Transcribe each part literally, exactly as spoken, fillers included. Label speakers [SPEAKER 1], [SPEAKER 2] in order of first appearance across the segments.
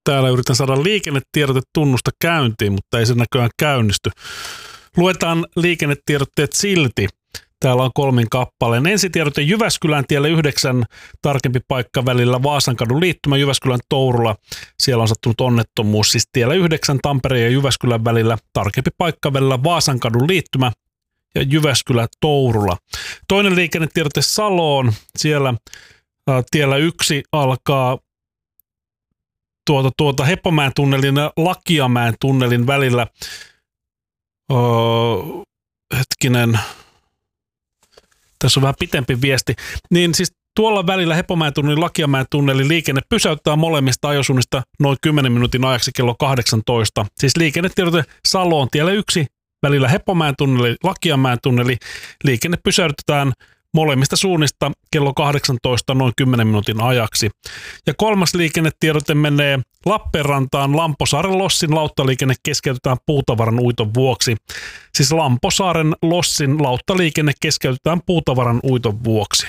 [SPEAKER 1] Täällä yritän saada liikennetiedotetunnusta käyntiin, mutta ei se näköjään käynnisty. Luetaan liikennetiedotteet silti. Täällä on kolmin kappaleen. Ensitiedote Jyväskylän tielle yhdeksän, tarkempi paikka välillä Vaasankadun liittymä Jyväskylän Tourula. Siellä on sattunut onnettomuus, siis tiellä yhdeksän Tampereen ja Jyväskylän välillä, tarkempi paikka välillä Vaasankadun liittymä ja Jyväskylän Tourula. Toinen liikennetiedote Saloon. Siellä ä, tiellä yksi alkaa tuota, tuota Heppomäen tunnelin ja Lakiamäen tunnelin välillä. Öö, hetkinen... Tässä on vähän pitempi viesti. Niin siis tuolla välillä Heppomäen tunnelin, Lakiamäen tunnelin liikenne pysäyttää molemmista ajosuunnista noin kymmenen minuutin ajaksi kello kahdeksantoista. Siis liikennetiedote Saloon tiellä yksi välillä Heppomäen tunneli, Lakiamäen tunneli. Liikenne pysäytetään molemmista suunnista kello kahdeksantoista noin kymmenen minuutin ajaksi. Ja kolmas liikennetiedote menee Lappeenrantaan. Lamposaaren Lossin lauttaliikenne keskeytetään puutavaran uiton vuoksi. Siis Lamposaaren Lossin lauttaliikenne keskeytetään puutavaran uiton vuoksi.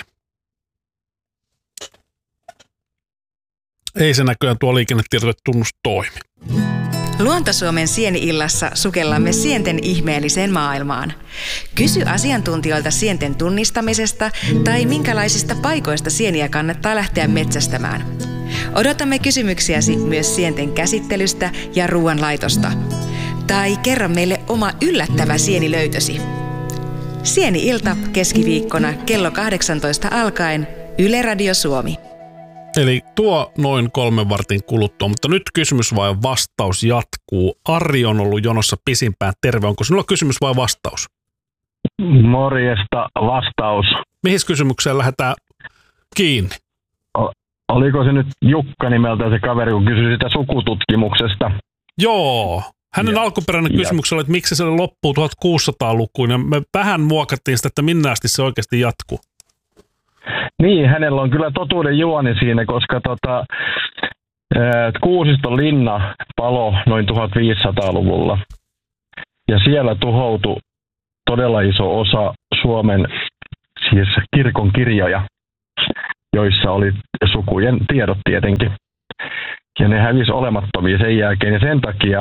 [SPEAKER 1] Ei se näköjään tuo liikennetiedotetunnus toimi.
[SPEAKER 2] Luontosuomen Sieni-illassa sukellamme sienten ihmeelliseen maailmaan. Kysy asiantuntijoilta sienten tunnistamisesta tai minkälaisista paikoista sieniä kannattaa lähteä metsästämään. Odotamme kysymyksiäsi myös sienten käsittelystä ja ruoanlaitosta. Tai kerro meille oma yllättävä sienilöytösi. Sieni-ilta keskiviikkona kello kahdeksantoista alkaen Yle Radio Suomi.
[SPEAKER 1] Eli tuo noin kolmen vartin kuluttua, mutta nyt kysymys vai vastaus jatkuu. Ari on ollut jonossa pisimpään. Terve, onko sinulla kysymys vai vastaus?
[SPEAKER 3] Morjesta, vastaus.
[SPEAKER 1] Mihin kysymykseen lähdetään kiinni?
[SPEAKER 3] O- oliko se nyt Jukka nimeltä se kaveri, kun kysyi sitä sukututkimuksesta?
[SPEAKER 1] Joo. Hänen ja, alkuperäinen ja. kysymys oli, että miksi se loppuu tuhatkuusisataalukuun, ja me vähän muokattiin sitä, että minne asti se oikeasti jatkuu.
[SPEAKER 3] Niin, hänellä on kyllä totuuden juoni siinä, koska tota, Kuusiston linna palo noin tuhatviisisataaluvulla. Ja siellä tuhoutui todella iso osa Suomen siis kirkon kirjoja, joissa oli sukujen tiedot tietenkin. Ja ne hävisi olemattomia sen jälkeen, ja sen takia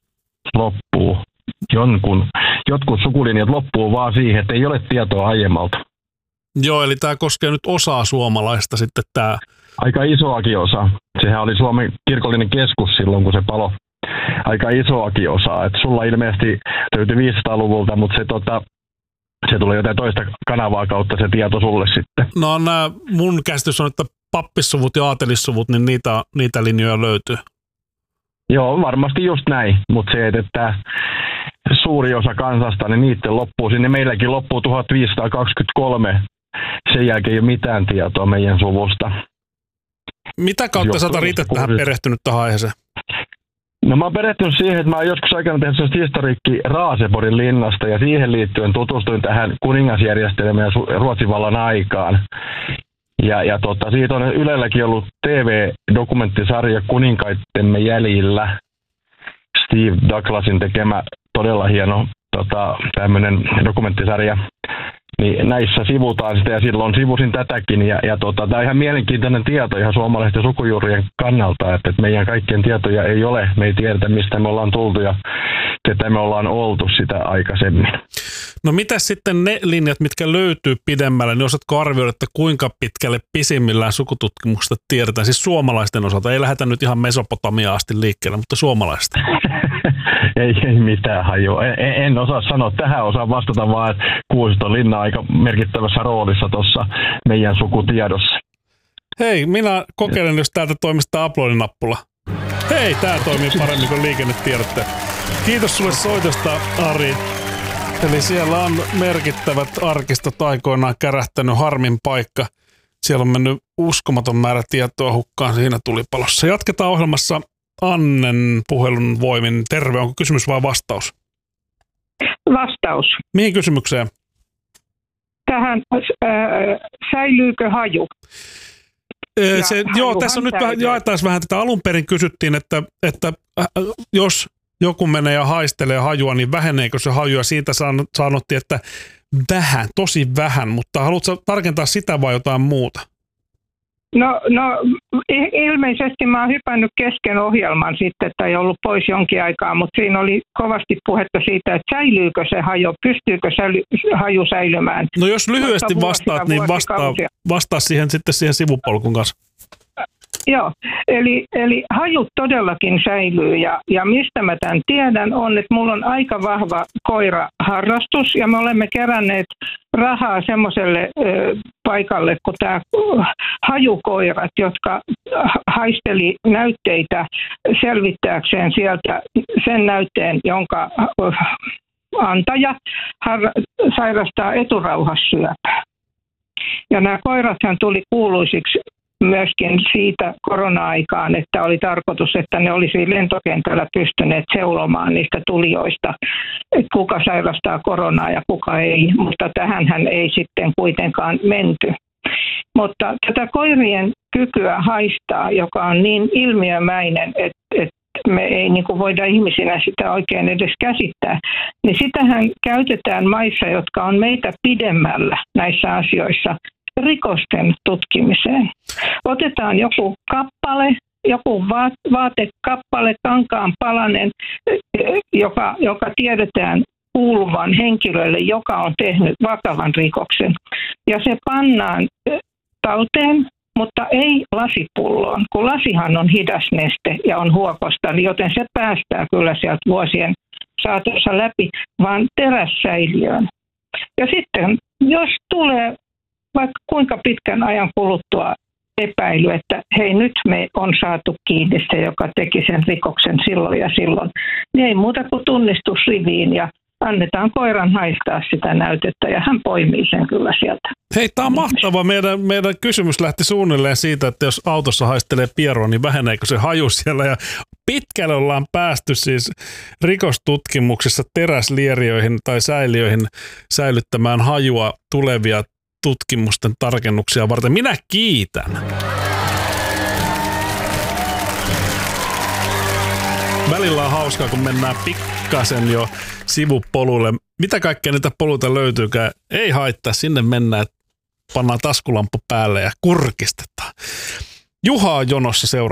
[SPEAKER 3] loppuu jonkun, jotkut sukulinjat loppuu vaan siihen, että ei ole tietoa aiemmalta.
[SPEAKER 1] Joo, eli tämä koskee nyt osaa suomalaista sitten tämä.
[SPEAKER 3] Aika isoakin osa. Sehän oli Suomen kirkollinen keskus silloin, kun se palo. Aika isoakin osa. Et sulla ilmeisesti löytyi viisisataaluvulta, mutta se, tota, se tulee jotain toista kanavaa kautta se tieto sulle sitten.
[SPEAKER 1] No nämä mun käsitys on, että pappissuvut ja aatelissuvut, niin niitä, niitä linjoja löytyy.
[SPEAKER 3] Joo, varmasti just näin. Mutta se, että suuri osa kansasta, niin niiden loppuu. Sinne meilläkin loppuu tuhatviisisataakaksikymmentäkolme. Sen jälkeen ei ole mitään tietoa meidän suvusta.
[SPEAKER 1] Mitä kautta sä oot itse tähän perehtynyt tähän aiheeseen?
[SPEAKER 3] No mä oon perehtynyt siihen, että mä oon joskus aikana tehnyt sellaista historiikki Raaseporin linnasta ja siihen liittyen tutustuin tähän kuningasjärjestelmään ja Ruotsin vallan aikaan. Ja, ja tota, siitä on Ylelläkin ollut T V-dokumenttisarja Kuninkaittemme jäljillä. Steve Douglasin tekemä todella hieno tota, tämmöinen dokumenttisarja. Niin näissä sivutaan sitä ja silloin sivusin tätäkin ja, ja tota, tämä on ihan mielenkiintoinen tieto ihan suomalaisten sukujuurien kannalta, että, että meidän kaikkien tietoja ei ole, me ei tiedetä mistä me ollaan tultu ja että me ollaan oltu sitä aikaisemmin.
[SPEAKER 1] No mitä sitten ne linjat, mitkä löytyy pidemmälle, niin osaatko arvioida, että kuinka pitkälle pisimmillään sukututkimuksesta tiedetään, siis suomalaisten osalta, ei lähdetä nyt ihan Mesopotamiaan asti liikkeelle, mutta suomalaisten.
[SPEAKER 3] Ei, ei mitään hajua. En, en osaa sanoa. Tähän osaan vastata vaan, että Kuusiston linna on aika merkittävässä roolissa tuossa meidän sukutiedossa.
[SPEAKER 1] Hei, minä kokeilen, jos täältä toimistaa upload-nappula. Hei, tää toimii paremmin kuin liikennetiedotteet. Kiitos sulle soitosta, Ari. Eli siellä on merkittävät arkistot aikoinaan kärähtänyt, harmin paikka. Siellä on mennyt uskomaton määrä tietoa hukkaan siinä tulipalossa. Jatketaan ohjelmassa Annen puhelun voimin. Terve, onko kysymys vai vastaus?
[SPEAKER 4] Vastaus.
[SPEAKER 1] Mihin kysymykseen?
[SPEAKER 4] Tähän äh, säilyykö haju?
[SPEAKER 1] Ee, se, joo, tässä on nyt vähän, jaetaan vähän tätä. Alun perin kysyttiin, että, että äh, jos joku menee ja haistelee hajua, niin väheneekö se haju? Ja siitä sanottiin, että vähän, tosi vähän, mutta haluatko tarkentaa sitä vai jotain muuta?
[SPEAKER 4] No, no ilmeisesti mä oon hypännyt kesken ohjelman sitten tai ollut pois jonkin aikaa, mutta siinä oli kovasti puhetta siitä, että säilyykö se haju, pystyykö säily, haju säilymään.
[SPEAKER 1] No jos lyhyesti vastaat, niin vastaa, vastaa siihen sitten siihen sivupolkun kanssa.
[SPEAKER 4] Joo, eli, eli hajut todellakin säilyy ja, ja mistä mä tämän tiedän on, että mulla on aika vahva koiraharrastus ja me olemme keränneet rahaa semmoiselle ö, paikalle kuin tämä hajukoirat, jotka haisteli näytteitä selvittääkseen sieltä sen näytteen, jonka antaja har- sairastaa eturauhassyöpää. Ja nämä koirathan tuli kuuluisiksi myöskin siitä korona-aikaan, että oli tarkoitus, että ne olisi lentokentällä pystyneet seulomaan niistä tulijoista, että kuka sairastaa koronaa ja kuka ei, mutta tähänhän ei sitten kuitenkaan menty. Mutta tätä koirien kykyä haistaa, joka on niin ilmiömäinen, että, että me ei niin kuin voida ihmisinä sitä oikein edes käsittää, niin sitähän käytetään maissa, jotka on meitä pidemmällä näissä asioissa, rikosten tutkimiseen. Otetaan joku kappale, joku vaatekappale, kankaan palanen, joka, joka tiedetään kuuluvan henkilölle, joka on tehnyt vakavan rikoksen. Ja se pannaan talteen, mutta ei lasipulloon, kun lasihan on hidas neste ja on huokosta, joten se päästää kyllä sieltä vuosien saatossa läpi, vaan terässäiliöön. Ja sitten, jos tulee vaikka kuinka pitkän ajan kuluttua epäily, että hei nyt me on saatu kiinni se, joka teki sen rikoksen silloin ja silloin, niin ei muuta kuin tunnistusriviin ja annetaan koiran haistaa sitä näytettä ja hän poimii sen kyllä sieltä.
[SPEAKER 1] Hei, tämä on mahtava. Meidän, meidän kysymys lähti suunnilleen siitä, että jos autossa haistelee pieroa, niin väheneekö se haju siellä. Ja pitkälle ollaan päästy siis rikostutkimuksessa teräslierioihin tai säiliöihin säilyttämään hajua tulevia tutkimusten tarkennuksia varten. Minä kiitän. Välillä on hauskaa, kun mennään pikkasen jo sivupolulle. Mitä kaikkea niitä poluita löytyykään? Ei haittaa, sinne mennään, pannaan taskulamppu päälle ja kurkistetaan. Juha on jonossa seuraava.